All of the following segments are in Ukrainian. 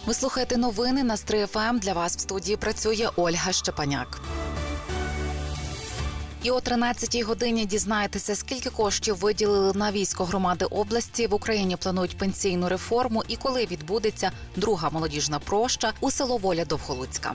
Ви слухаєте новини на Стрий ФМ. Для вас в студії працює Ольга Щепаняк. І о 13-й годині дізнаєтеся, скільки коштів виділили на військо громади області. В Україні планують пенсійну реформу і коли відбудеться друга молодіжна проща у село Воля Довголуцька.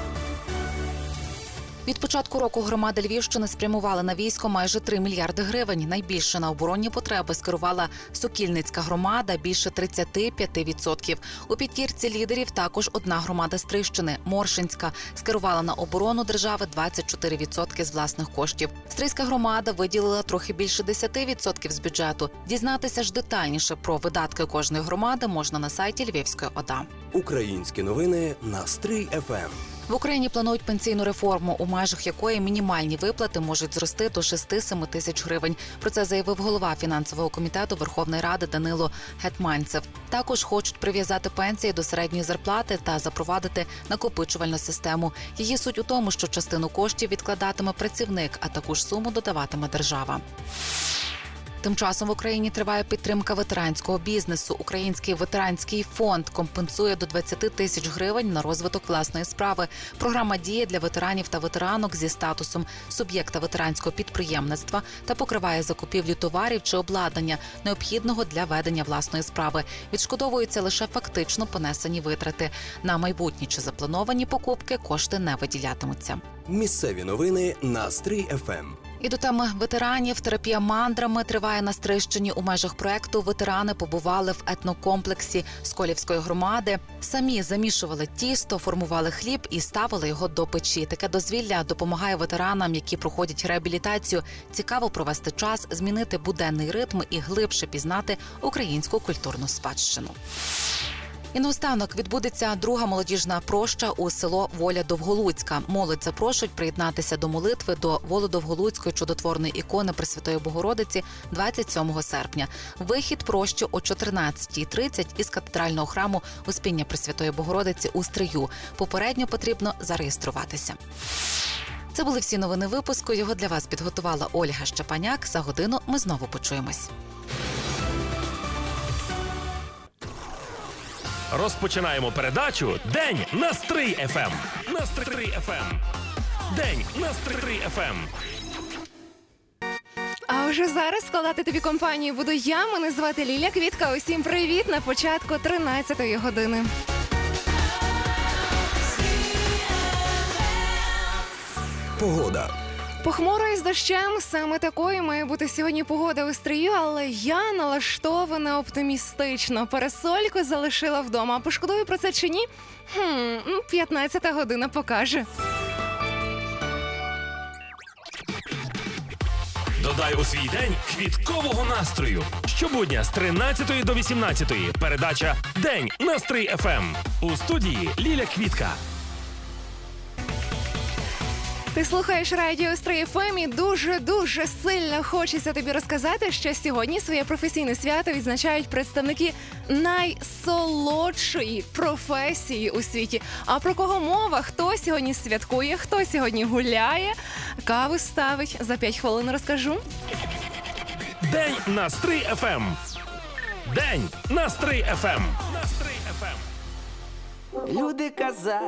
Від початку року громади Львівщини спрямували на військо майже 3 мільярди гривень. Найбільше на оборонні потреби скерувала Сокільницька громада – більше 35%. У п'ятірці лідерів також одна громада Стрийщини – Моршинська. Скерувала на оборону держави 24% з власних коштів. Стрийська громада виділила трохи більше 10% з бюджету. Дізнатися ж детальніше про видатки кожної громади можна на сайті Львівської ОДА. Українські новини на Стрий ФМ. В Україні планують пенсійну реформу, у межах якої мінімальні виплати можуть зрости до 6-7 тисяч гривень. Про це заявив голова фінансового комітету Верховної Ради Данило Гетманцев. Також хочуть прив'язати пенсії до середньої зарплати та запровадити накопичувальну систему. Її суть у тому, що частину коштів відкладатиме працівник, а таку ж суму додаватиме держава. Тим часом в Україні триває підтримка ветеранського бізнесу. Український ветеранський фонд компенсує до 20 тисяч гривень на розвиток власної справи. Програма діє для ветеранів та ветеранок зі статусом суб'єкта ветеранського підприємництва та покриває закупівлю товарів чи обладнання, необхідного для ведення власної справи. Відшкодовуються лише фактично понесені витрати. На майбутні чи заплановані покупки кошти не виділятимуться. Місцеві новини на Стрий ФМ. І до теми ветеранів. Терапія мандрами триває на Стрийщині. У межах проекту ветерани побували в етнокомплексі Сколівської громади. Самі замішували тісто, формували хліб і ставили його до печі. Таке дозвілля допомагає ветеранам, які проходять реабілітацію, цікаво провести час, змінити буденний ритм і глибше пізнати українську культурну спадщину. І наостанок відбудеться друга молодіжна проща у село Воля Довголуцька. Молодь запрошують приєднатися до молитви до Володовголуцької чудотворної ікони Пресвятої Богородиці 27 серпня. Вихід прощі о 14:30 із катедрального храму Успіння Пресвятої Богородиці у Стрию. Попередньо потрібно зареєструватися. Це були всі новини випуску. Його для вас підготувала Ольга Щепаняк. За годину ми знову почуємось. Розпочинаємо передачу «День на Стрий ФМ». На Стрий ФМ. День на Стрий ФМ. А вже зараз складати тобі компанію буду я. Мене звати Ліля Квітка. Усім привіт на початку 13-ї години. Погода. Похмуро із дощем, саме такою має бути сьогодні погода у Стрию, але я налаштована оптимістично. Парасольку залишила вдома. А пошкодую про це чи ні? 15-та година покаже. Додай у свій день квіткового настрою. Щобудня з 13 до 18 передача «День на Стрий ФМ». У студії Ліля Квітка. Ти слухаєш радіо Стрий ФМ і дуже сильно хочеться тобі розказати, що сьогодні своє професійне свято відзначають представники найсолодшої професії у світі. А про кого мова? Хто сьогодні святкує, хто сьогодні гуляє, каву ставить? За 5 хвилин розкажу. День на Стрий ФМ. День на Стрий ФМ. На Стрий ФМ. Люди казали,